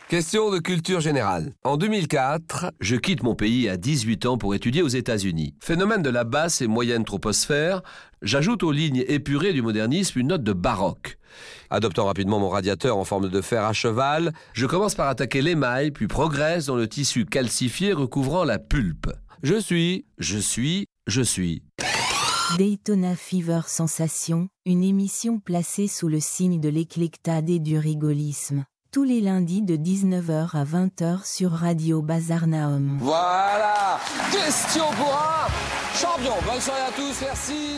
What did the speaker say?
Question de culture générale. En 2004, je quitte mon pays à 18 ans pour étudier aux États-Unis. Phénomène de la basse et moyenne troposphère, j'ajoute aux lignes épurées du modernisme une note de baroque. Adoptant rapidement mon radiateur en forme de fer à cheval, je commence par attaquer l'émail, puis progresse dans le tissu calcifié recouvrant la pulpe. Je suis. Daytona Fever Sensation, une émission placée sous le signe de l'éclectade et du rigolisme. Tous les lundis de 19h à 20h sur Radio Bazar Naum. Voilà. Question pour un champion. Bonne soirée à tous, merci.